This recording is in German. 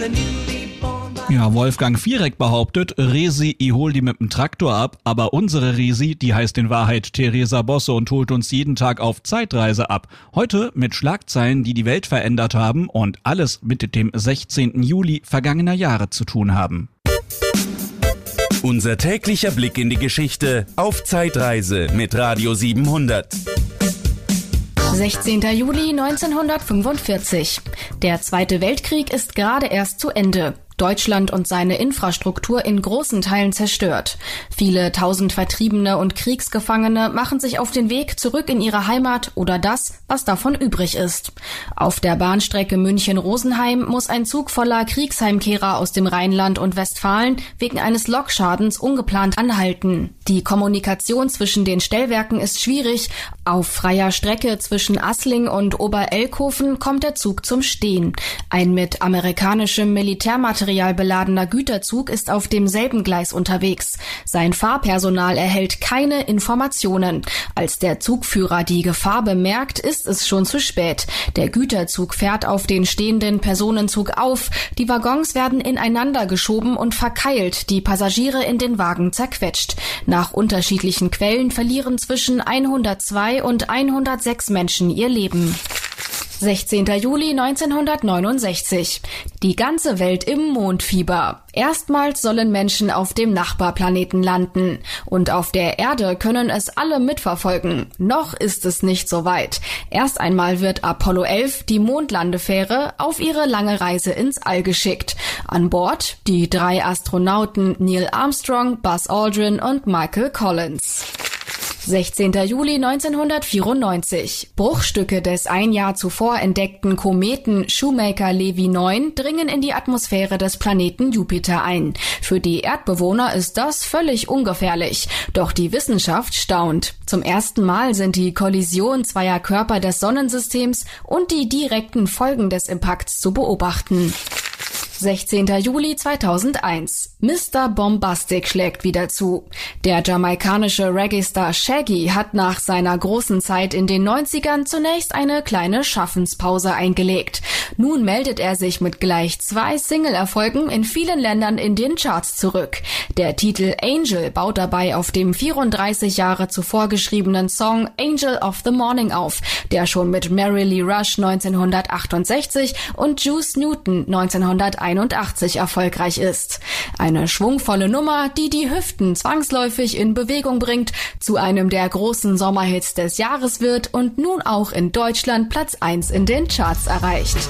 Ja, Wolfgang Fierek behauptet, Resi, ich hol die mit dem Traktor ab, aber unsere Resi, die heißt in Wahrheit Theresa Bosse und holt uns jeden Tag auf Zeitreise ab. Heute mit Schlagzeilen, die die Welt verändert haben und alles mit dem 16. Juli vergangener Jahre zu tun haben. Unser täglicher Blick in die Geschichte auf Zeitreise mit Radio 700. 16. Juli 1945. Der Zweite Weltkrieg ist gerade erst zu Ende. Deutschland und seine Infrastruktur in großen Teilen zerstört. Viele tausend Vertriebene und Kriegsgefangene machen sich auf den Weg zurück in ihre Heimat oder das, was davon übrig ist. Auf der Bahnstrecke München-Rosenheim muss ein Zug voller Kriegsheimkehrer aus dem Rheinland und Westfalen wegen eines Lokschadens ungeplant anhalten. Die Kommunikation zwischen den Stellwerken ist schwierig. Auf freier Strecke zwischen Assling und Oberelkhofen kommt der Zug zum Stehen. Ein mit amerikanischem Militärmaterial beladener Güterzug ist auf demselben Gleis unterwegs. Sein Fahrpersonal erhält keine Informationen. Als der Zugführer die Gefahr bemerkt, ist es schon zu spät. Der Güterzug fährt auf den stehenden Personenzug auf. Die Waggons werden ineinander geschoben und verkeilt, die Passagiere in den Wagen zerquetscht. Nach unterschiedlichen Quellen verlieren zwischen 102 und 106 Menschen ihr Leben. 16. Juli 1969. Die ganze Welt im Mondfieber. Erstmals sollen Menschen auf dem Nachbarplaneten landen. Und auf der Erde können es alle mitverfolgen. Noch ist es nicht so weit. Erst einmal wird Apollo 11, die Mondlandefähre, auf ihre lange Reise ins All geschickt. An Bord die 3 Astronauten Neil Armstrong, Buzz Aldrin und Michael Collins. 16. Juli 1994. Bruchstücke des ein Jahr zuvor entdeckten Kometen Shoemaker-Levy 9 dringen in die Atmosphäre des Planeten Jupiter ein. Für die Erdbewohner ist das völlig ungefährlich. Doch die Wissenschaft staunt. Zum ersten Mal sind die Kollision zweier Körper des Sonnensystems und die direkten Folgen des Impakts zu beobachten. 16. Juli 2001. Mr. Bombastic schlägt wieder zu. Der jamaikanische Reggae-Star Shaggy hat nach seiner großen Zeit in den 90ern zunächst eine kleine Schaffenspause eingelegt. Nun meldet er sich mit gleich 2 Single-Erfolgen in vielen Ländern in den Charts zurück. Der Titel Angel baut dabei auf dem 34 Jahre zuvor geschriebenen Song Angel of the Morning auf, der schon mit Mary Lee Rush 1968 und Juice Newton 1981 erfolgreich ist. Eine schwungvolle Nummer, die die Hüften zwangsläufig in Bewegung bringt, zu einem der großen Sommerhits des Jahres wird und nun auch in Deutschland Platz 1 in den Charts erreicht.